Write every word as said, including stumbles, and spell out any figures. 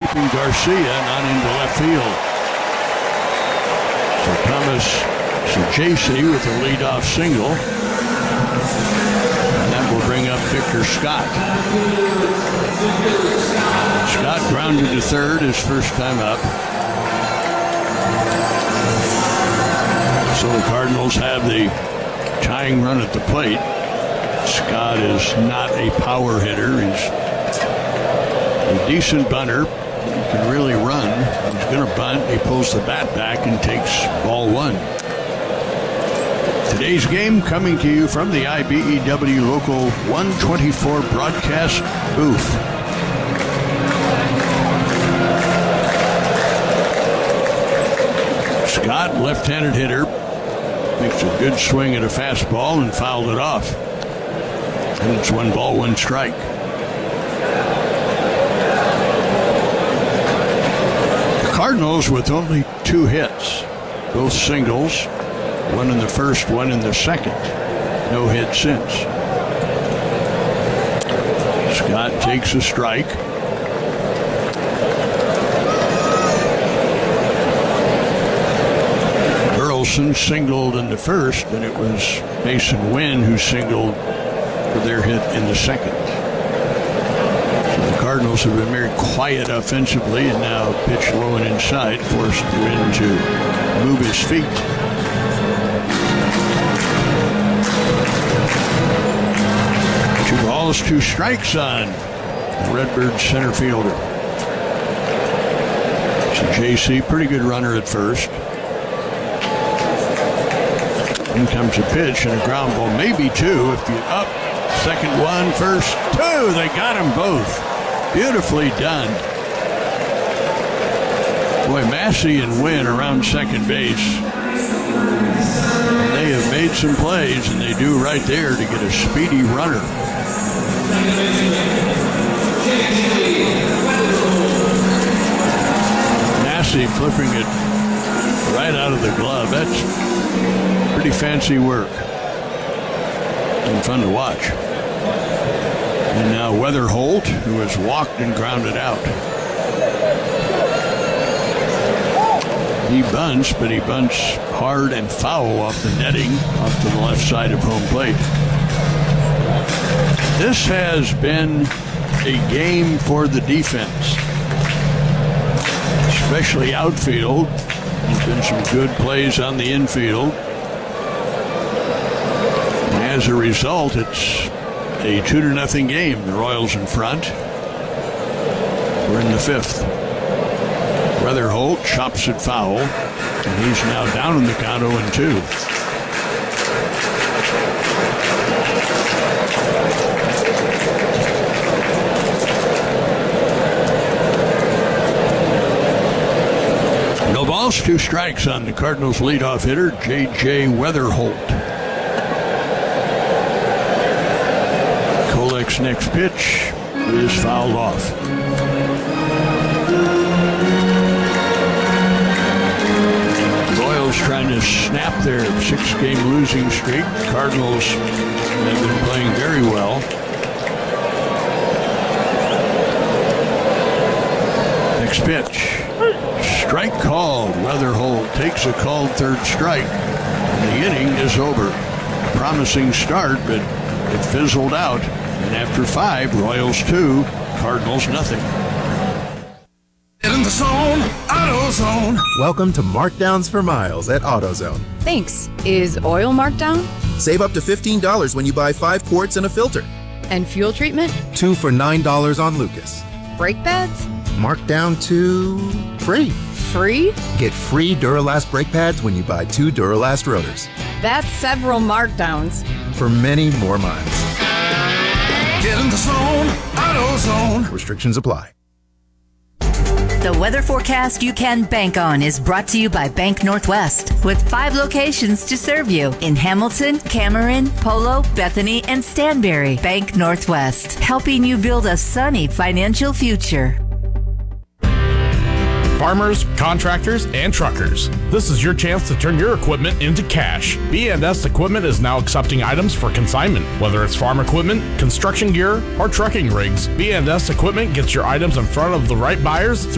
keeping Garcia not into left field. So Thomas Saggese with a leadoff single. And that will bring up Victor Scott. Scott grounded to third his first time up. So the Cardinals have the tying run at the plate. Scott is not a power hitter. He's a decent bunter. He can really run. He's going to bunt. He pulls the bat back and takes ball one. Today's game coming to you from the I B E W Local one twenty-four broadcast booth. Scott, left-handed hitter, makes a good swing at a fastball and fouled it off. And it's one ball, one strike. The Cardinals with only two hits, both singles, one in the first, one in the second. No hit since. Scott takes a strike. Burleson singled in the first, and it was Mason Wynn who singled for their hit in the second. So the Cardinals have been very quiet offensively and now pitch low and inside, forced Wynn to move his feet. Two balls, two strikes on the Redbirds center fielder. So J C, pretty good runner at first. In comes a pitch and a ground ball, maybe two if you up. Second one, first two. They got them both. Beautifully done. Boy, Massey and Wynn around second base. They have made some plays, and they do right there to get a speedy runner. Massey flipping it right out of the glove. That's pretty fancy work and fun to watch. And now Weatherholt, who has walked and grounded out. He bunts, but he bunts hard and foul off the netting, off to the left side of home plate. This has been a game for the defense, especially outfield. There's been some good plays on the infield. And as a result, it's a two to nothing game. The Royals in front. We're in the fifth. Weatherholt chops it foul, and he's now down in the count oh and two. No balls, two strikes on the Cardinals leadoff hitter, J J Weatherholt. Kolek's next pitch is fouled off. Royals trying to snap their six-game losing streak. Cardinals have been playing very well. Next pitch. Strike called. Weatherholt takes a called third strike. And the inning is over. Promising start, but it fizzled out. And after five, Royals two, Cardinals nothing. In the zone, AutoZone. Welcome to Markdowns for Miles at AutoZone. Thanks. Is oil marked down? Save up to fifteen dollars when you buy five quarts and a filter. And fuel treatment? Two for nine dollars on Lucas. Brake pads? Marked down to free. Free? Get free Duralast brake pads when you buy two Duralast rotors. That's several markdowns. For many more miles. Get in the zone, AutoZone. Restrictions apply. The weather forecast you can bank on is brought to you by Bank Northwest, with five locations to serve you in Hamilton, Cameron, Polo, Bethany, and Stanberry. Bank Northwest, helping you build a sunny financial future. Farmers, contractors, and truckers. This is your chance to turn your equipment into cash. B and S Equipment is now accepting items for consignment. Whether it's farm equipment, construction gear, or trucking rigs, B and S Equipment gets your items in front of the right buyers